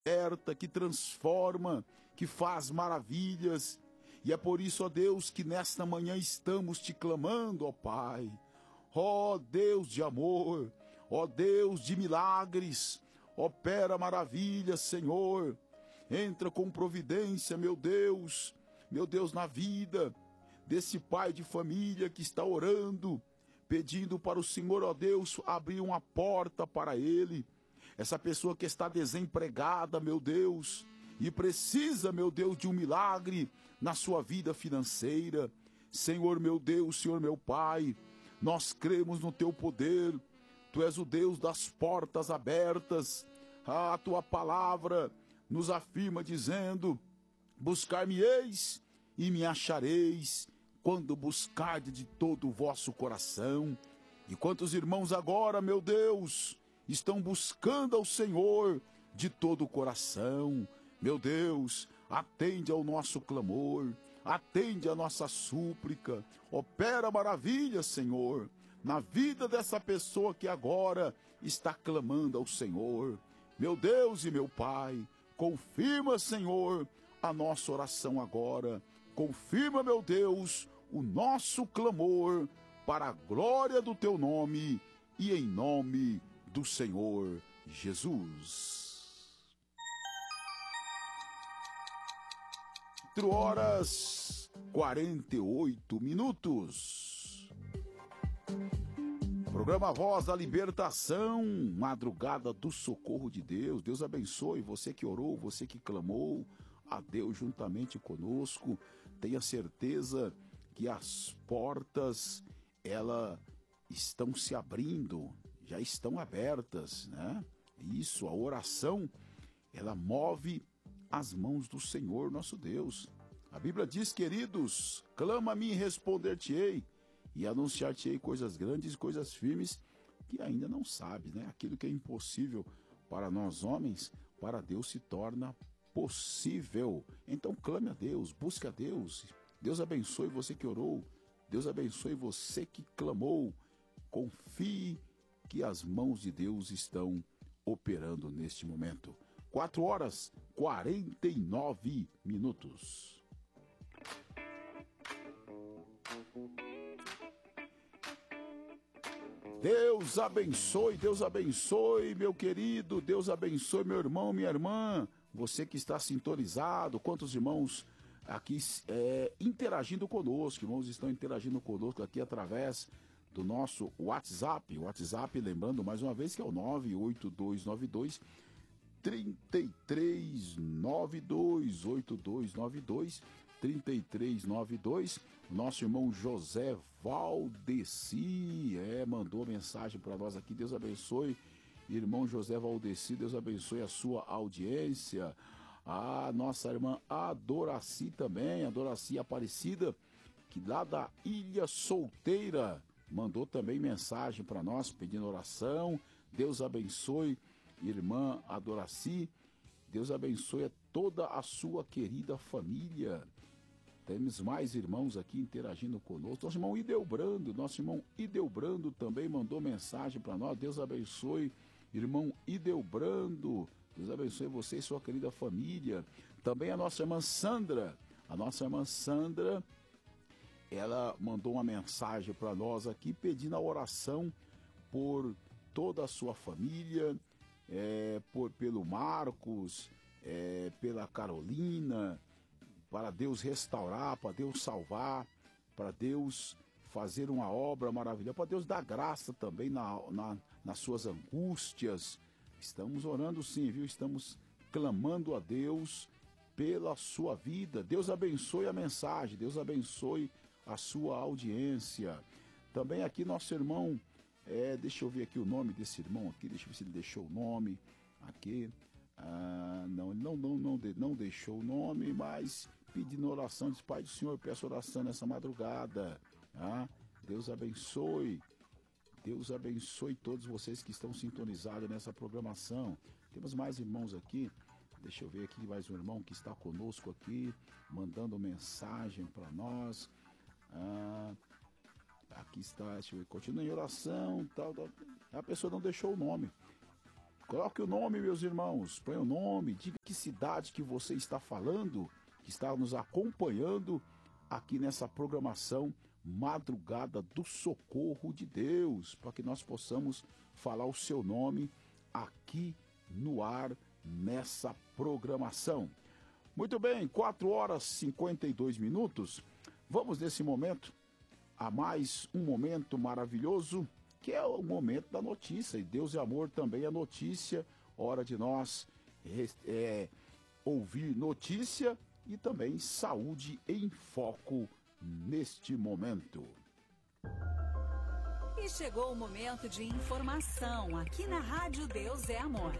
liberta, que transforma, que faz maravilhas. E é por isso, ó Deus, que nesta manhã estamos te clamando, ó Pai. Ó Deus de amor, ó Deus de milagres, opera maravilhas, Senhor. Entra com providência, meu Deus, na vida desse pai de família que está orando, pedindo para o Senhor, ó Deus, abrir uma porta para ele. Essa pessoa que está desempregada, meu Deus, e precisa, meu Deus, de um milagre na sua vida financeira. Senhor, meu Deus, Senhor, meu Pai, nós cremos no teu poder. Tu és o Deus das portas abertas. A tua palavra nos afirma dizendo: buscar-me-eis e me achareis, quando buscardes de todo o vosso coração. E quantos irmãos agora, meu Deus, estão buscando ao Senhor de todo o coração. Meu Deus, atende ao nosso clamor, atende a nossa súplica, opera maravilha, Senhor, na vida dessa pessoa que agora está clamando ao Senhor. Meu Deus e meu Pai, confirma, Senhor, a nossa oração agora. Confirma, meu Deus, o nosso clamor para a glória do teu nome e em nome do Senhor Jesus. 4h48. Programa Voz da Libertação, madrugada do socorro de Deus. Deus abençoe você que orou, você que clamou a Deus juntamente conosco. Tenha certeza que as portas, elas estão se abrindo, já estão abertas, né? Isso, a oração, ela move as mãos do Senhor nosso Deus. A Bíblia diz, queridos, clama-me e responder-te-ei, e anunciar-te-ei coisas grandes e coisas firmes que ainda não sabes, né? Aquilo que é impossível para nós homens, para Deus se torna possível. Então clame a Deus, busque a Deus. Deus abençoe você que orou, Deus abençoe você que clamou. Confie que as mãos de Deus estão operando neste momento. 4h49. Deus abençoe, meu querido, Deus abençoe, meu irmão, minha irmã, você que está sintonizado, quantos irmãos aqui interagindo conosco, irmãos estão interagindo conosco aqui através do nosso WhatsApp, lembrando mais uma vez que é o 98292 3392, 8292 3392. Nosso irmão José Valdeci mandou mensagem para nós aqui. Deus abençoe, irmão José Valdeci, Deus abençoe a sua audiência. A nossa irmã Adoraci também, Adoraci Aparecida, que lá da Ilha Solteira, mandou também mensagem para nós pedindo oração. Deus abençoe, irmã Adoraci. Deus abençoe a toda a sua querida família. Temos mais irmãos aqui interagindo conosco. Nosso irmão Idelbrando também mandou mensagem para nós. Deus abençoe, irmão Idelbrando. Deus abençoe você e sua querida família. Também a nossa irmã Sandra. Ela mandou uma mensagem para nós aqui pedindo a oração por toda a sua família, pelo Marcos, pela Carolina, para Deus restaurar, para Deus salvar, para Deus fazer uma obra maravilhosa, para Deus dar graça também nas suas angústias. Estamos orando sim, viu? Estamos clamando a Deus pela sua vida. Deus abençoe a mensagem, Deus abençoe a sua audiência. Também aqui nosso irmão, deixa eu ver aqui o nome desse irmão aqui, deixa eu ver se ele deixou o nome aqui. Não, ele não deixou o nome, mas pedindo oração, diz: Pai do Senhor, peço oração nessa madrugada. Deus abençoe todos vocês que estão sintonizados nessa programação. Temos mais irmãos aqui. Deixa eu ver aqui mais um irmão que está conosco aqui, mandando mensagem para nós. Aqui está, deixa eu ver, continua em oração, tal. A pessoa não deixou o nome. Coloque o nome, meus irmãos, põe o nome, diga que cidade que você está falando, que está nos acompanhando aqui nessa programação Madrugada do Socorro de Deus, para que nós possamos falar o seu nome aqui no ar, nessa programação. Muito bem, 4 horas e 52 minutos. Vamos nesse momento a mais um momento maravilhoso, que é o momento da notícia. E Deus e Amor também é notícia. Hora de nós ouvir notícia e também saúde em foco neste momento. E chegou o momento de informação aqui na Rádio Deus é Amor.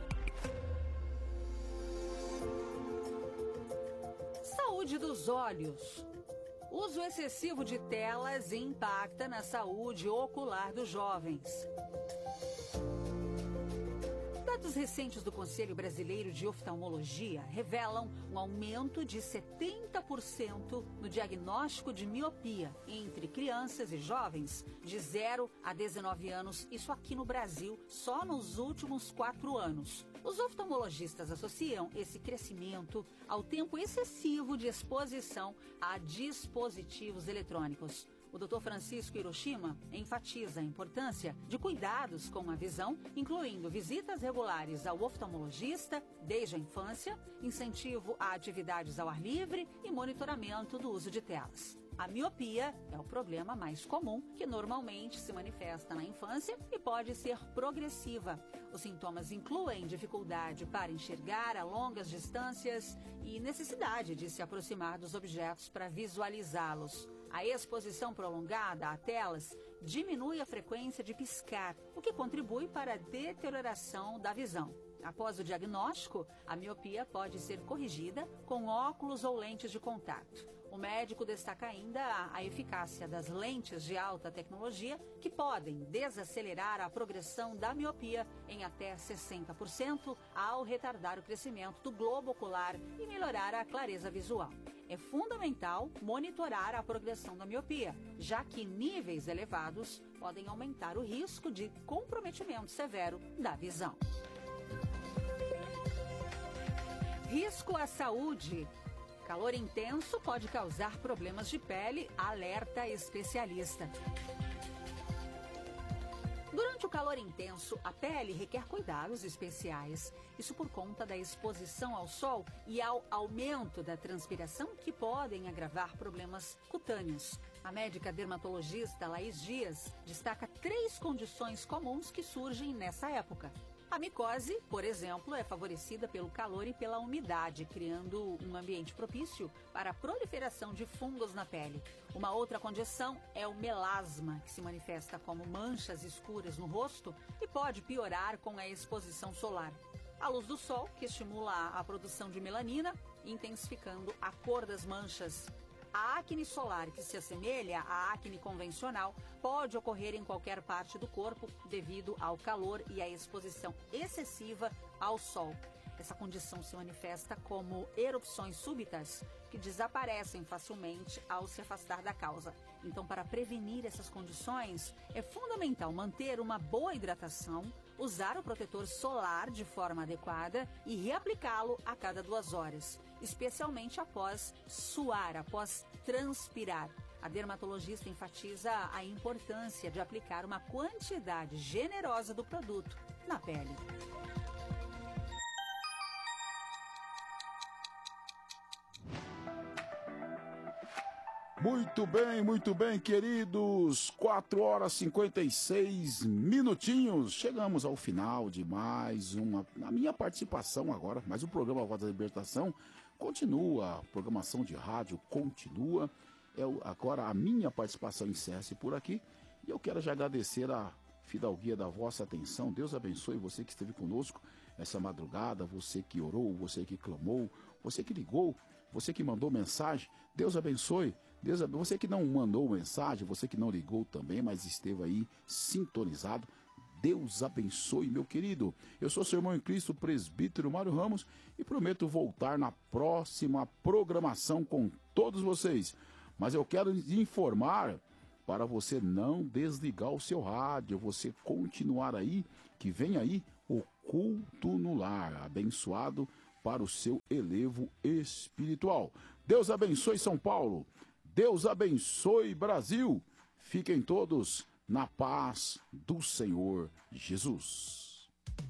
Saúde dos olhos. Uso excessivo de telas impacta na saúde ocular dos jovens. Dados recentes do Conselho Brasileiro de Oftalmologia revelam um aumento de 70% no diagnóstico de miopia entre crianças e jovens de 0 a 19 anos, isso aqui no Brasil, só nos últimos 4 anos. Os oftalmologistas associam esse crescimento ao tempo excessivo de exposição a dispositivos eletrônicos. O Dr. Francisco Hiroshima enfatiza a importância de cuidados com a visão, incluindo visitas regulares ao oftalmologista desde a infância, incentivo a atividades ao ar livre e monitoramento do uso de telas. A miopia é o problema mais comum, que normalmente se manifesta na infância e pode ser progressiva. Os sintomas incluem dificuldade para enxergar a longas distâncias e necessidade de se aproximar dos objetos para visualizá-los. A exposição prolongada a telas diminui a frequência de piscar, o que contribui para a deterioração da visão. Após o diagnóstico, a miopia pode ser corrigida com óculos ou lentes de contato. O médico destaca ainda a eficácia das lentes de alta tecnologia, que podem desacelerar a progressão da miopia em até 60% ao retardar o crescimento do globo ocular e melhorar a clareza visual. É fundamental monitorar a progressão da miopia, já que níveis elevados podem aumentar o risco de comprometimento severo da visão. Risco à saúde. Calor intenso pode causar problemas de pele, alerta especialista. Durante o calor intenso, a pele requer cuidados especiais. Isso por conta da exposição ao sol e ao aumento da transpiração, que podem agravar problemas cutâneos. A médica dermatologista Laís Dias destaca 3 condições comuns que surgem nessa época. A micose, por exemplo, é favorecida pelo calor e pela umidade, criando um ambiente propício para a proliferação de fungos na pele. Uma outra condição é o melasma, que se manifesta como manchas escuras no rosto e pode piorar com a exposição solar. A luz do sol, que estimula a produção de melanina, intensificando a cor das manchas. A acne solar, que se assemelha à acne convencional, pode ocorrer em qualquer parte do corpo devido ao calor e à exposição excessiva ao sol. Essa condição se manifesta como erupções súbitas que desaparecem facilmente ao se afastar da causa. Então, para prevenir essas condições, é fundamental manter uma boa hidratação, usar o protetor solar de forma adequada e reaplicá-lo a cada 2 horas, especialmente após suar, após transpirar. A dermatologista enfatiza a importância de aplicar uma quantidade generosa do produto na pele. Muito bem, queridos. 4 horas e 56 minutinhos. Chegamos ao final de mais a minha participação agora, mas o programa Voz da Libertação continua, a programação de rádio continua. Agora a minha participação encerra-se por aqui e eu quero já agradecer a fidalguia da vossa atenção. Deus abençoe você que esteve conosco essa madrugada, você que orou, você que clamou, você que ligou, você que mandou mensagem. Deus abençoe. Você que não mandou mensagem, você que não ligou também, mas esteve aí sintonizado, Deus abençoe, meu querido. Eu sou seu irmão em Cristo, presbítero Mário Ramos, e prometo voltar na próxima programação com todos vocês. Mas eu quero lhes informar para você não desligar o seu rádio, você continuar aí, que vem aí o culto no lar, abençoado para o seu elevo espiritual. Deus abençoe São Paulo, Deus abençoe Brasil. Fiquem todos na paz do Senhor Jesus.